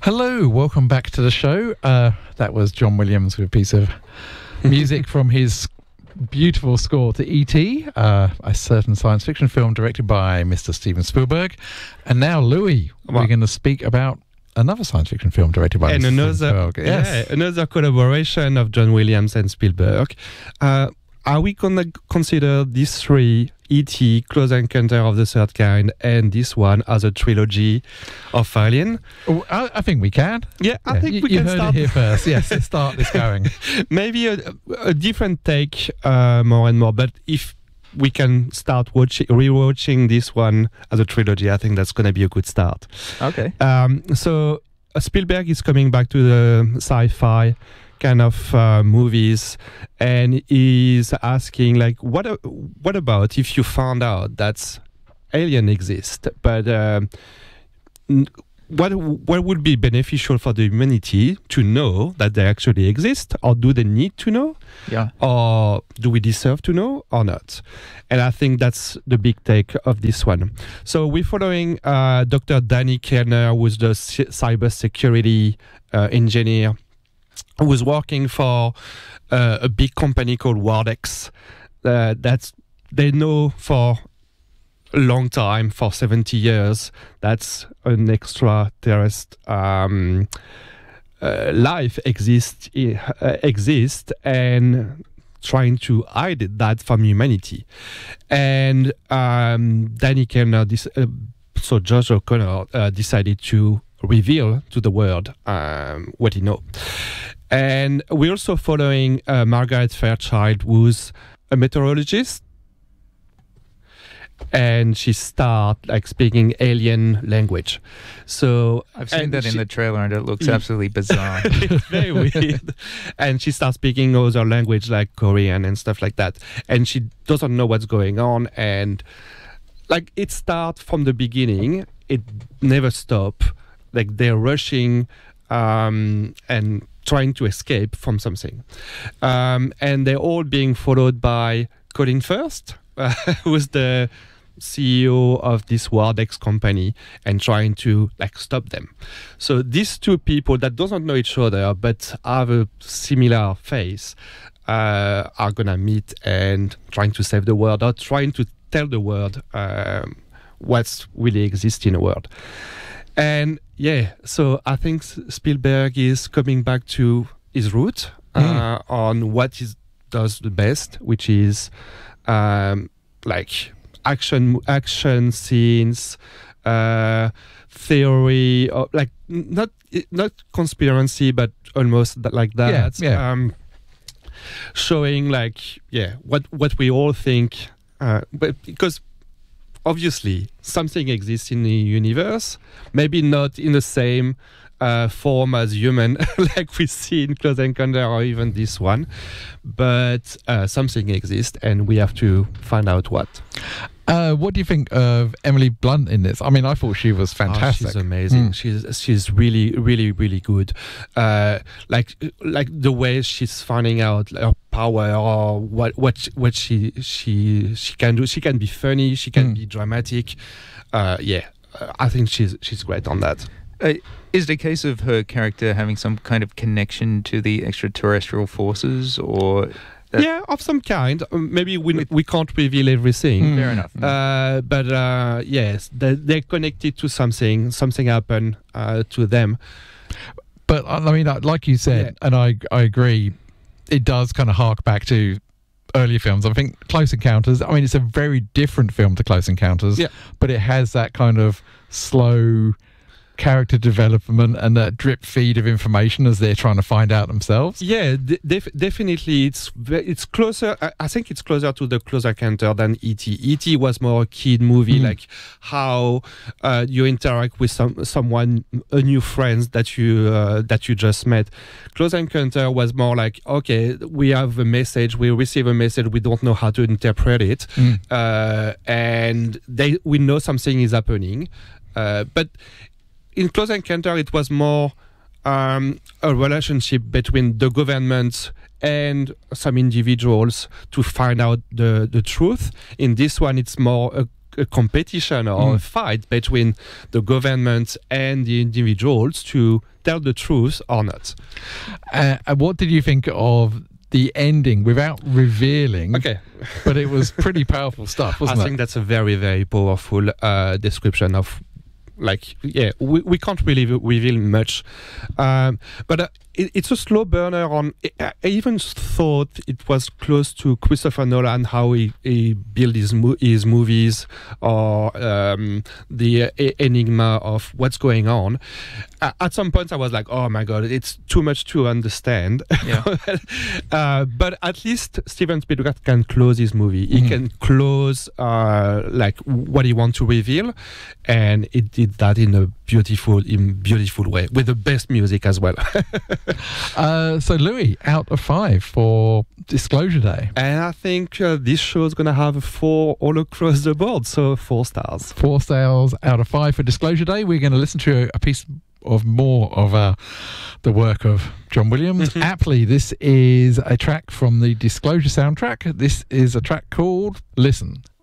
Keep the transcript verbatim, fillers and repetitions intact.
Hello, welcome back to the show. Uh, that was John Williams with a piece of music from his beautiful score to E T, uh, a certain science fiction film directed by Mister Steven Spielberg. And now, Louis, well, we're going to speak about another science fiction film directed by and Mister another, Spielberg. Yes. Yeah, another collaboration of John Williams and Spielberg. Uh, are we going to consider these three, E T, Close Encounter of the Third Kind, and this one as a trilogy of Alien? Oh, I, I think we can. Yeah, I yeah, think you, we you can heard start it here first. Yes, let's start this going. Maybe a, a different take uh, more and more, but if we can start watching, rewatching this one as a trilogy, I think that's going to be a good start. Okay. Um, so uh, Spielberg is coming back to the sci-fi kind of uh, movies, and is asking, like, what a, what about if you found out that alien exist, but uh, n- what what would be beneficial for the humanity to know that they actually exist, or do they need to know? Yeah. Or do we deserve to know or not? And I think that's the big take of this one. So we're following uh, Doctor Danny Kellner, who's the c- cybersecurity uh, engineer, who was working for uh, a big company called Wardex. Uh, that's they know for a long time, for seventy years, that's an extraterrestrial um, uh, life exists uh, exist and trying to hide that from humanity. And um, Danny Kellner, this, uh, so George O'Connor, uh, decided to reveal to the world um, what he knows. And we're also following uh, Margaret Fairchild, who's a meteorologist, and she start like speaking alien language. So I've seen that she, in the trailer, and it looks absolutely bizarre. It's very weird. And she starts speaking other language like Korean and stuff like that, and she doesn't know what's going on. And like it starts from the beginning, it never stops. Like they're rushing um, and trying to escape from something. Um, and they're all being followed by Colin Firth, uh, who's the C E O of this Wardex company, and trying to like stop them. So these two people that doesn't know each other but have a similar face uh, are gonna meet and trying to save the world, or trying to tell the world um, what's really exists in the world. And yeah, so I think Spielberg is coming back to his root uh, mm. on what he does the best, which is um, like action, action scenes, uh, theory, or like not not conspiracy, but almost like that. Yeah, yeah. Um, showing like yeah, what what we all think, uh, but because. Obviously, something exists in the universe, maybe not in the same uh, form as human, like we see in Close Encounter or even this one, but uh, something exists, and we have to find out what. Uh, what do you think of Emily Blunt in this? I mean, I thought she was fantastic. Oh, she's amazing. Mm. She's she's really really really good. Uh, like like the way she's finding out her power, or what what what she she she can do. She can be funny. She can mm. be dramatic. Uh, yeah, I think she's she's great on that. Uh, is it a case of her character having some kind of connection to the extraterrestrial forces, or? That yeah, of some kind. Um, maybe we we can't reveal everything. Mm. Fair enough. Uh, but uh, yes, they, they're connected to something. Something happened uh, to them. But I mean, like you said, yeah. and I I agree, it does kind of hark back to earlier films. I think Close Encounters, I mean, it's a very different film to Close Encounters, yeah. but it has that kind of slow character development and that drip feed of information as they're trying to find out themselves. Yeah, def- definitely. It's it's closer. I, I think it's closer to the Close Encounter than E T. E T was more a kid movie, mm. like how uh, you interact with some someone, a new friend that you uh, that you just met. Close Encounter was more like, okay, we have a message, we receive a message, we don't know how to interpret it, mm. uh, and they we know something is happening, uh, but. In Close Encounter, it was more um, a relationship between the government and some individuals to find out the, the truth. In this one, it's more a, a competition or Mm. a fight between the government and the individuals to tell the truth or not. Uh, and what did you think of the ending without revealing? Okay. But it was pretty powerful stuff, I wasn't think it? that's a very, very powerful uh, description of, like, yeah, we, we can't really reveal much. Um, but uh, it, it's a slow burner on. I I even thought it was close to Christopher Nolan, how he, he built his, mo- his movies, or um, the uh, e- enigma of what's going on. Uh, at some point, I was like, oh my God, it's too much to understand. Yeah. uh, but at least Steven Spielberg can close his movie. He Mhm. can close uh, like what he wants to reveal, and it did that in a beautiful, in beautiful way with the best music as well. Uh, so, Louis, out of five for Disclosure Day. And I think uh, this show is going to have a four all across the board, so four stars. Four stars out of five for Disclosure Day. We're going to listen to a piece of more of uh, the work of John Williams. Mhm. Aptly, this is a track from the Disclosure soundtrack. This is a track called Listen.